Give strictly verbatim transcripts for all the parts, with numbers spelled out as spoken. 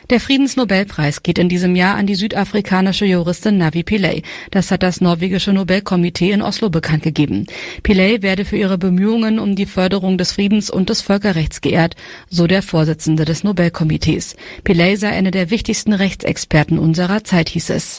Der Friedensnobelpreis geht in diesem Jahr an die südafrikanische Juristin Navi Pillay. Das hat das norwegische Nobelkomitee in Oslo bekannt gegeben. Pillay werde für ihre Bemühungen um die Förderung des Friedens und des Völkerrechts geehrt, so der Vorsitzende des Nobelkomitees. Pillay sei eine der wichtigsten Rechtsexperten unserer Zeit, hieß es.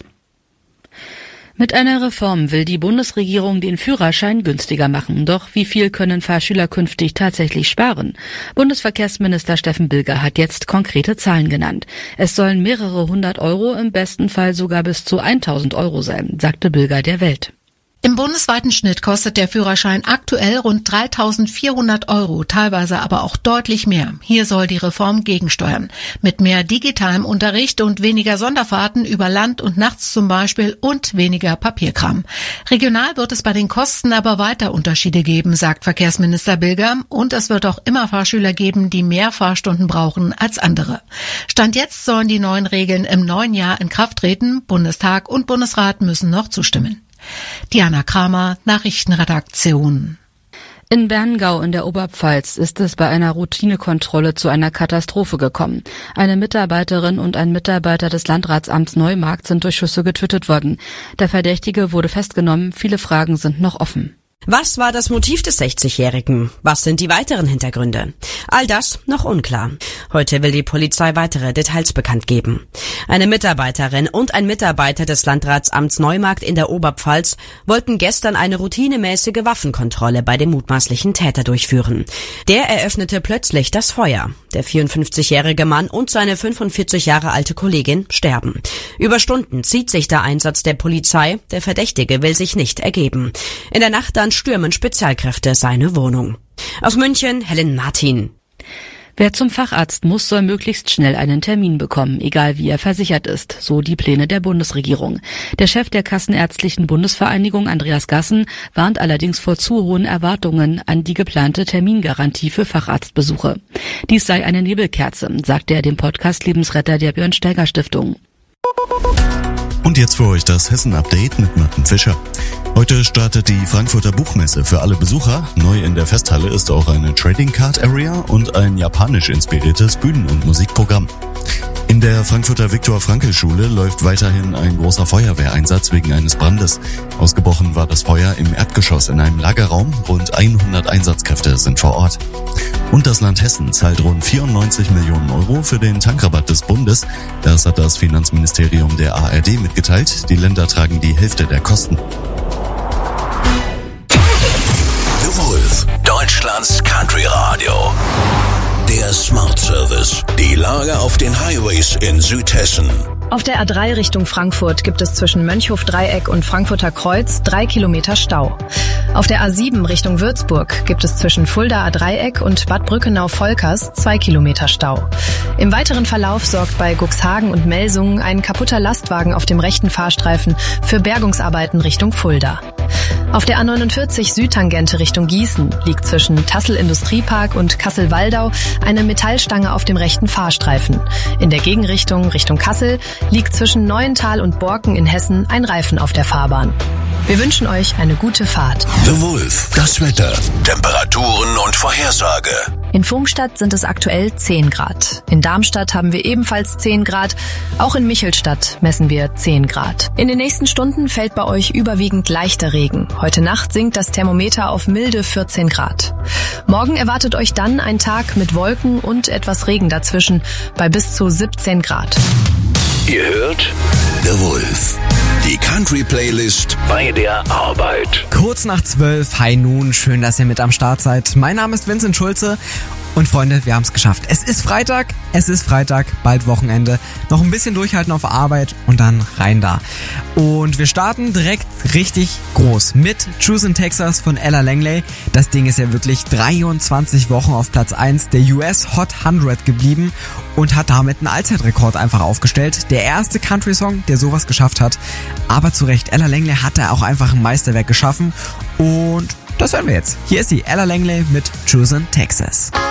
Mit einer Reform will die Bundesregierung den Führerschein günstiger machen. Doch wie viel können Fahrschüler künftig tatsächlich sparen? Bundesverkehrsminister Steffen Bilger hat jetzt konkrete Zahlen genannt. Es sollen mehrere hundert Euro, im besten Fall sogar bis zu tausend Euro sein, sagte Bilger der Welt. Im bundesweiten Schnitt kostet der Führerschein aktuell rund dreitausendvierhundert Euro, teilweise aber auch deutlich mehr. Hier soll die Reform gegensteuern. Mit mehr digitalem Unterricht und weniger Sonderfahrten über Land und nachts zum Beispiel und weniger Papierkram. Regional wird es bei den Kosten aber weiter Unterschiede geben, sagt Verkehrsminister Bilger. Und es wird auch immer Fahrschüler geben, die mehr Fahrstunden brauchen als andere. Stand jetzt sollen die neuen Regeln im neuen Jahr in Kraft treten. Bundestag und Bundesrat müssen noch zustimmen. Diana Kramer, Nachrichtenredaktion. In Berngau in der Oberpfalz ist es bei einer Routinekontrolle zu einer Katastrophe gekommen. Eine Mitarbeiterin und ein Mitarbeiter des Landratsamts Neumarkt sind durch Schüsse getötet worden. Der Verdächtige wurde festgenommen. Viele Fragen sind noch offen. Was war das Motiv des sechzigjährigen? Was sind die weiteren Hintergründe? All das noch unklar. Heute will die Polizei weitere Details bekannt geben. Eine Mitarbeiterin und ein Mitarbeiter des Landratsamts Neumarkt in der Oberpfalz wollten gestern eine routinemäßige Waffenkontrolle bei dem mutmaßlichen Täter durchführen. Der eröffnete plötzlich das Feuer. Der vierundfünfzigjährige Mann und seine fünfundvierzig Jahre alte Kollegin sterben. Über Stunden zieht sich der Einsatz der Polizei. Der Verdächtige will sich nicht ergeben. In der Nacht dann stürmen Spezialkräfte seine Wohnung. Aus München, Helen Martin. Wer zum Facharzt muss, soll möglichst schnell einen Termin bekommen, egal wie er versichert ist, so die Pläne der Bundesregierung. Der Chef der Kassenärztlichen Bundesvereinigung, Andreas Gassen, warnt allerdings vor zu hohen Erwartungen an die geplante Termingarantie für Facharztbesuche. Dies sei eine Nebelkerze, sagte er dem Podcast Lebensretter der Björn-Steiger-Stiftung. Und jetzt für euch das Hessen-Update mit Martin Fischer. Heute startet die Frankfurter Buchmesse für alle Besucher. Neu in der Festhalle ist auch eine Trading Card Area und ein japanisch inspiriertes Bühnen- und Musikprogramm. In der Frankfurter Viktor-Frankl-Schule läuft weiterhin ein großer Feuerwehreinsatz wegen eines Brandes. Ausgebrochen war das Feuer im Erdgeschoss in einem Lagerraum. Rund hundert Einsatzkräfte sind vor Ort. Und das Land Hessen zahlt rund vierundneunzig Millionen Euro für den Tankrabatt des Bundes. Das hat das Finanzministerium der A R D mitgeteilt. Die Länder tragen die Hälfte der Kosten. The Wolf, Deutschlands Country Radio. Der Smart Service. Die Lage auf den Highways in Südhessen. Auf der A drei Richtung Frankfurt gibt es zwischen Mönchhof-Dreieck und Frankfurter Kreuz drei Kilometer Stau. Auf der A sieben Richtung Würzburg gibt es zwischen Fulda-Dreieck und Bad Brückenau-Volkers zwei Kilometer Stau. Im weiteren Verlauf sorgt bei Cuxhagen und Melsungen ein kaputter Lastwagen auf dem rechten Fahrstreifen für Bergungsarbeiten Richtung Fulda. Auf der A neunundvierzig Südtangente Richtung Gießen liegt zwischen Tassel Industriepark und Kassel-Waldau eine Metallstange auf dem rechten Fahrstreifen. In der Gegenrichtung Richtung Kassel liegt zwischen Neuental und Borken in Hessen ein Reifen auf der Fahrbahn. Wir wünschen euch eine gute Fahrt. The Wolf, das Wetter, Temperaturen und Vorhersage. In Pfungstadt sind es aktuell zehn Grad. In Darmstadt haben wir ebenfalls zehn Grad. Auch in Michelstadt messen wir zehn Grad. In den nächsten Stunden fällt bei euch überwiegend leichter Regen. Heute Nacht sinkt das Thermometer auf milde vierzehn Grad. Morgen erwartet euch dann ein Tag mit Wolken und etwas Regen dazwischen bei bis zu siebzehn Grad. Ihr hört The Wolf, die Country-Playlist bei der Arbeit. Kurz nach zwölf, hi nun, schön, dass ihr mit am Start seid. Mein Name ist Vincent Schulze und Freunde, wir haben es geschafft. Es ist Freitag, es ist Freitag, bald Wochenende. Noch ein bisschen durchhalten auf Arbeit und dann rein da. Und wir starten direkt richtig groß mit Choose in Texas von Ella Langley. Das Ding ist ja wirklich dreiundzwanzig Wochen auf Platz eins der U S Hot hundert geblieben und hat damit einen Allzeitrekord einfach aufgestellt. Der erste Country-Song, der sowas geschafft hat. Aber zu Recht, Ella Langley hat da auch einfach ein Meisterwerk geschaffen und das hören wir jetzt. Hier ist sie, Ella Langley mit Choose in Texas.